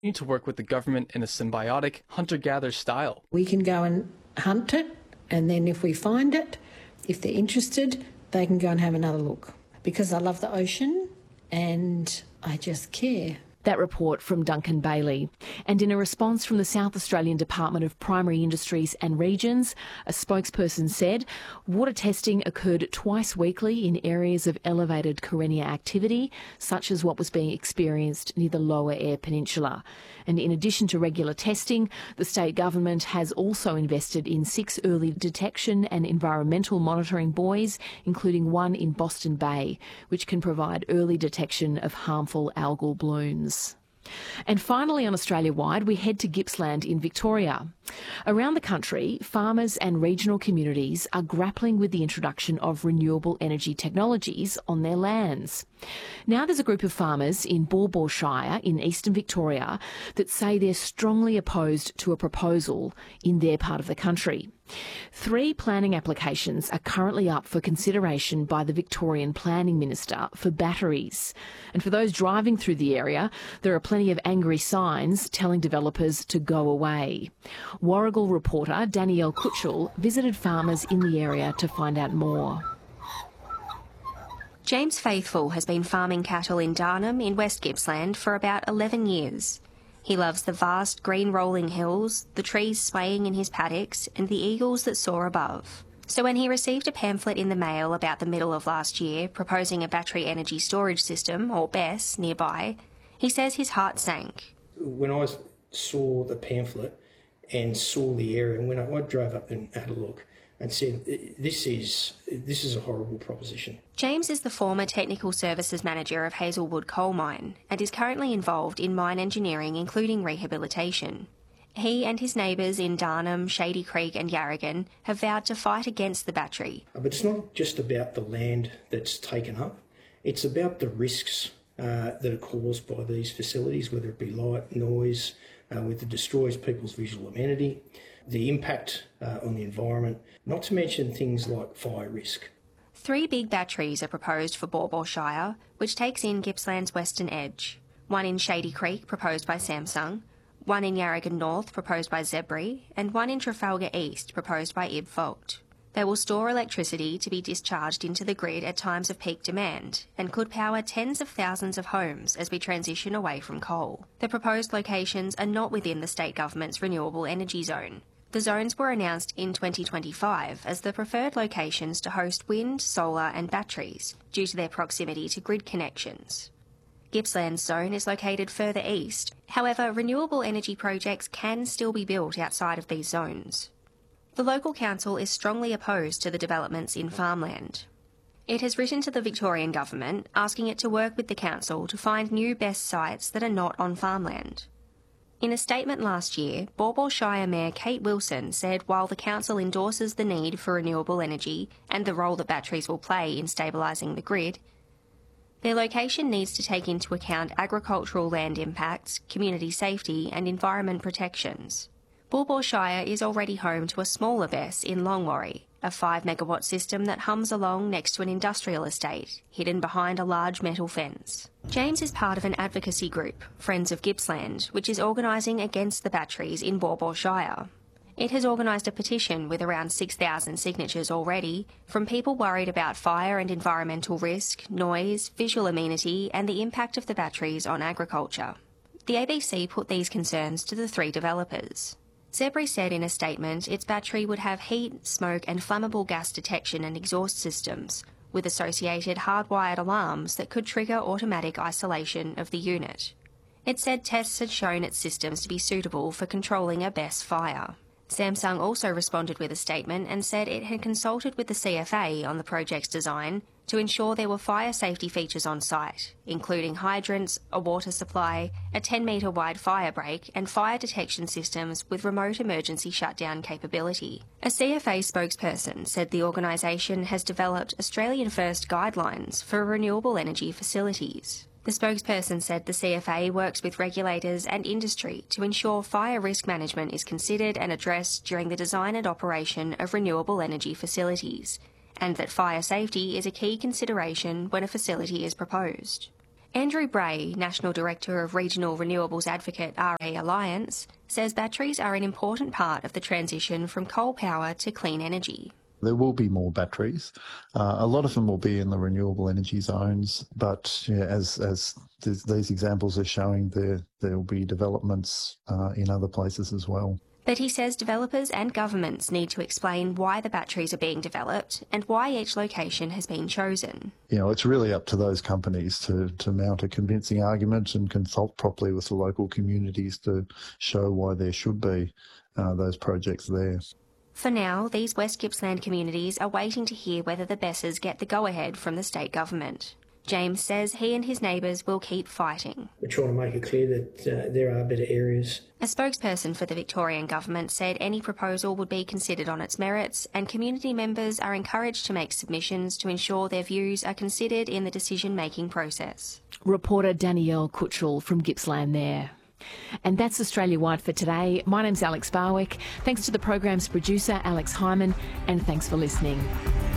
need to work with the government in a symbiotic hunter-gatherer style. We can go and hunt it, and then if we find it, if they're interested, they can go and have another look. Because I love the ocean and I just care. That report from Duncan Bailey. And in a response from the South Australian Department of Primary Industries and Regions, a spokesperson said water testing occurred twice weekly in areas of elevated Karenia activity, such as what was being experienced near the Lower Eyre Peninsula. And in addition to regular testing, the state government has also invested in 6 early detection and environmental monitoring buoys, including one in Boston Bay, which can provide early detection of harmful algal blooms. And finally, on Australia-wide, we head to Gippsland in Victoria. Around the country, farmers and regional communities are grappling with the introduction of renewable energy technologies on their lands. Now there's a group of farmers in Baw Baw Shire in eastern Victoria that say they're strongly opposed to a proposal in their part of the country. 3 planning applications are currently up for consideration by the Victorian Planning Minister for batteries. And for those driving through the area, there are plenty of angry signs telling developers to go away. Warrigal reporter Danielle Kutchell visited farmers in the area to find out more. James Faithful has been farming cattle in Darnham in West Gippsland for about 11 years. He loves the vast green rolling hills, the trees swaying in his paddocks, and the eagles that soar above. So when he received a pamphlet in the mail about the middle of last year proposing a battery energy storage system, or BESS, nearby, he says his heart sank. When I saw the pamphlet and saw the area, and when I drove up and had a look and said, this is a horrible proposition. James is the former Technical Services Manager of Hazelwood Coal Mine and is currently involved in mine engineering, including rehabilitation. He and his neighbours in Darnham, Shady Creek and Yarragon have vowed to fight against the battery. But it's not just about the land that's taken up, it's about the risks that are caused by these facilities, whether it be light, noise, whether it destroys people's visual amenity, the impact on the environment, not to mention things like fire risk. 3 big batteries are proposed for Baw Baw Shire, which takes in Gippsland's western edge. One in Shady Creek, proposed by Samsung, one in Yarragon North, proposed by Zebri, and one in Trafalgar East, proposed by Ib Vogt. They will store electricity to be discharged into the grid at times of peak demand and could power tens of thousands of homes as we transition away from coal. The proposed locations are not within the state government's renewable energy zone. The zones were announced in 2025 as the preferred locations to host wind, solar and batteries due to their proximity to grid connections. Gippsland's zone is located further east. However, renewable energy projects can still be built outside of these zones. The local council is strongly opposed to the developments in farmland. It has written to the Victorian government asking it to work with the council to find new BESS sites that are not on farmland. In a statement last year, Baw Baw Shire Mayor Kate Wilson said while the council endorses the need for renewable energy and the role that batteries will play in stabilising the grid, their location needs to take into account agricultural land impacts, community safety and environment protections. Baw Baw Shire is already home to a smaller BESS in Longwarry, a 5-megawatt system that hums along next to an industrial estate, hidden behind a large metal fence. James is part of an advocacy group, Friends of Gippsland, which is organising against the batteries in Baw Baw Shire. It has organised a petition with around 6,000 signatures already, from people worried about fire and environmental risk, noise, visual amenity and the impact of the batteries on agriculture. The ABC put these concerns to the 3 developers. Zebri said in a statement its battery would have heat, smoke and flammable gas detection and exhaust systems, with associated hardwired alarms that could trigger automatic isolation of the unit. It said tests had shown its systems to be suitable for controlling a BESS fire. Samsung also responded with a statement and said it had consulted with the CFA on the project's design to ensure there were fire safety features on site, including hydrants, a water supply, a 10-metre wide fire break and fire detection systems with remote emergency shutdown capability. A CFA spokesperson said the organisation has developed Australian-first guidelines for renewable energy facilities. The spokesperson said the CFA works with regulators and industry to ensure fire risk management is considered and addressed during the design and operation of renewable energy facilities, and that fire safety is a key consideration when a facility is proposed. Andrew Bray, National Director of Regional Renewables Advocate RA Alliance, says batteries are an important part of the transition from coal power to clean energy. There will be more batteries. A lot of them will be in the renewable energy zones, but as these examples are showing, there will be developments in other places as well. But he says developers and governments need to explain why the batteries are being developed and why each location has been chosen. It's really up to those companies to mount a convincing argument and consult properly with the local communities to show why there should be those projects there. For now, these West Gippsland communities are waiting to hear whether the Bessers get the go-ahead from the state government. James says he and his neighbours will keep fighting. We're trying to make it clear that there are better areas. A spokesperson for the Victorian government said any proposal would be considered on its merits, and community members are encouraged to make submissions to ensure their views are considered in the decision-making process. Reporter Danielle Kutchell from Gippsland there. And that's Australia-wide for today. My name's Alex Barwick. Thanks to the program's producer, Alex Hyman, and thanks for listening.